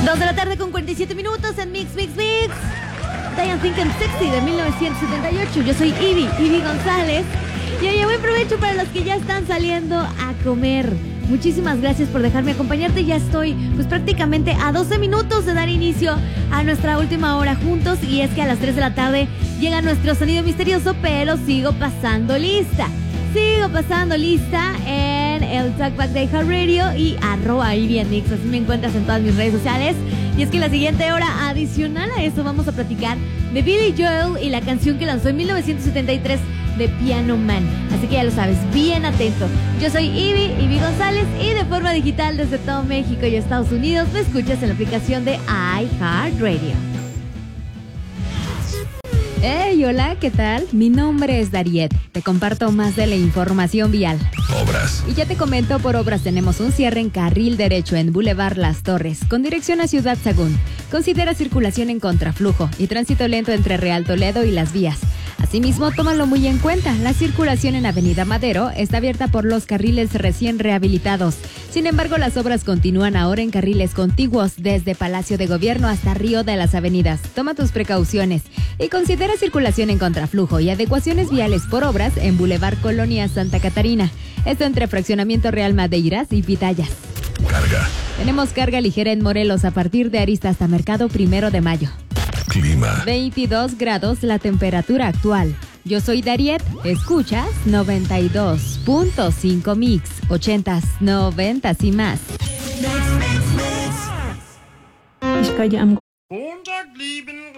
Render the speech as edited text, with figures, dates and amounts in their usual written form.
2 de la tarde con 47 minutos en Mix. Diane Think I'm Sexy de 1978. Yo soy Ivy González. Y oye, buen provecho para los que ya están saliendo a comer. Muchísimas gracias por dejarme acompañarte. Ya estoy pues prácticamente a 12 minutos de dar inicio a nuestra última hora juntos. Y es que a las 3 de la tarde llega nuestro sonido misterioso, pero sigo pasando lista en el Talkback de iHeartRadio y @IvyandMix. Así me encuentras en todas mis redes sociales. Y es que en la siguiente hora, adicional a eso, vamos a platicar de Billy Joel y la canción que lanzó en 1973 de Piano Man. Así que ya lo sabes, bien atento. Yo soy Ivy González, y de forma digital desde todo México y Estados Unidos me escuchas en la aplicación de iHeartRadio. Hey, hola, ¿qué tal? Mi nombre es Dariet. Te comparto más de la información vial. Obras. Y ya te comento, por obras tenemos un cierre en carril derecho en Boulevard Las Torres, con dirección a Ciudad Sagún. Considera circulación en contraflujo y tránsito lento entre Real Toledo y Las Vías. Asimismo, tómalo muy en cuenta, la circulación en Avenida Madero está abierta por los carriles recién rehabilitados. Sin embargo, las obras continúan ahora en carriles contiguos desde Palacio de Gobierno hasta Río de las Avenidas. Toma tus precauciones y considera circulación en contraflujo y adecuaciones viales por obras en Boulevard Colonia Santa Catarina. Esto entre Fraccionamiento Real Madeiras y Pitayas. Carga. Tenemos carga ligera en Morelos a partir de Arista hasta Mercado 1 de Mayo. Clima. 22 grados la temperatura actual. Yo soy Dariet, escuchas 92.5 Mix, 80s, 90s y más. Ich kann ja am